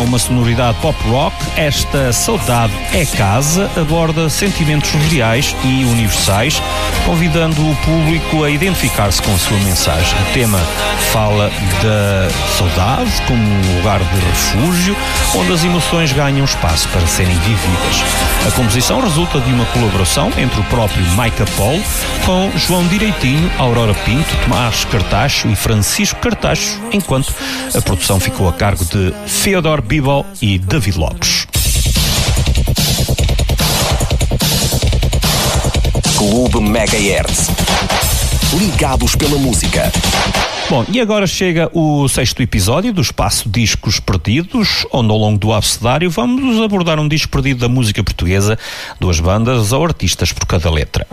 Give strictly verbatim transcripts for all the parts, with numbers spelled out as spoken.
uma sonoridade pop rock, esta Saudade é Casa aborda sentimentos reais e universais, convidando o público a identificar-se com a sua mensagem. O tema fala da saudade como um lugar de refúgio, onde as emoções ganham espaço para serem vividas. A composição resulta de uma colaboração entre o próprio Mike Apollo com João Direitinho, Aurora Pinto, Tomás Cartacho e Francisco Cartacho, enquanto a produção ficou a cargo de Theodore Bibel e David Lopes. Clube Megahertz. Ligados pela música. Bom, e agora chega o sexto episódio do espaço Discos Perdidos, onde ao longo do abecedário vamos abordar um disco perdido da música portuguesa, duas bandas ou artistas por cada letra.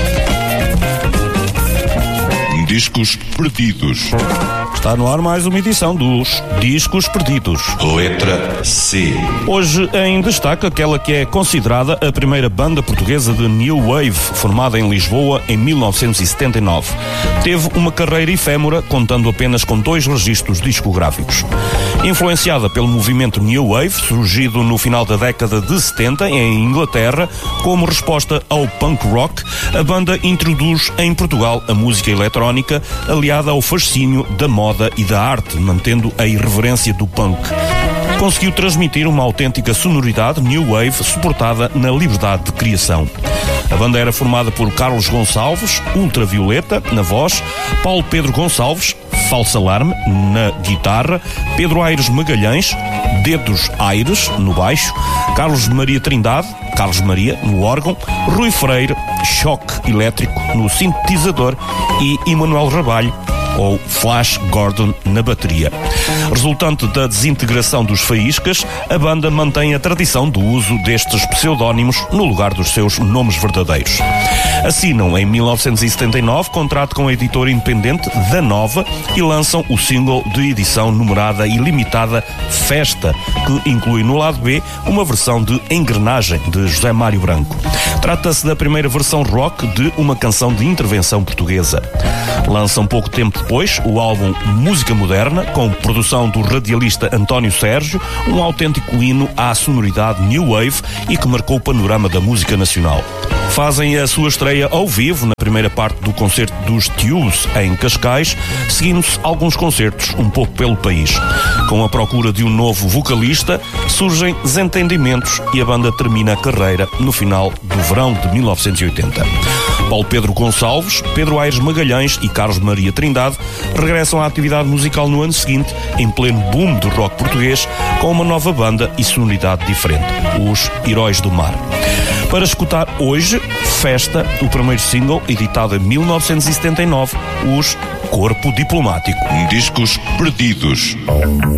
Discos Perdidos. Está no ar mais uma edição dos Discos Perdidos. Letra C. Hoje em destaque aquela que é considerada a primeira banda portuguesa de New Wave, formada em Lisboa em mil novecentos e setenta e nove. Teve uma carreira efêmera, contando apenas com dois registros discográficos. Influenciada pelo movimento New Wave, surgido no final da década de setenta em Inglaterra, como resposta ao punk rock, a banda introduz em Portugal a música eletrónica, aliada ao fascínio da moda e da arte, mantendo a irreverência do punk. Conseguiu transmitir uma autêntica sonoridade New Wave suportada na liberdade de criação. A banda era formada por Carlos Gonçalves, Ultravioleta, na voz, Paulo Pedro Gonçalves, Falso Alarme, na guitarra, Pedro Aires Magalhães, Dedos Aires, no baixo, Carlos Maria Trindade, Carlos Maria, no órgão, Rui Freire, Choque Elétrico, no sintetizador e Emanuel Rabalho, ou Flash Gordon, na bateria. Resultante da desintegração dos Faíscas, a banda mantém a tradição do uso destes pseudónimos no lugar dos seus nomes verdadeiros. Assinam em mil novecentos e setenta e nove contrato com a editora independente Da Nova e lançam o single de edição numerada e limitada Festa, que inclui no lado B uma versão de Engrenagem, de José Mário Branco. Trata-se da primeira versão rock de uma canção de intervenção portuguesa. Lançam pouco tempo depois o álbum Música Moderna, com produção do radialista António Sérgio, um autêntico hino à sonoridade New Wave e que marcou o panorama da música nacional. Fazem a sua estreia ao vivo na primeira parte do concerto dos Tubes em Cascais, seguindo-se alguns concertos um pouco pelo país. Com a procura de um novo vocalista, surgem desentendimentos e a banda termina a carreira no final do verão de mil novecentos e oitenta. Paulo Pedro Gonçalves, Pedro Aires Magalhães e Carlos Maria Trindade regressam à atividade musical no ano seguinte, em pleno boom do rock português, com uma nova banda e sonoridade diferente, os Heróis do Mar. Para escutar hoje, Festa, o primeiro single, editado em mil novecentos e setenta e nove, os Corpo Diplomático. Discos Perdidos.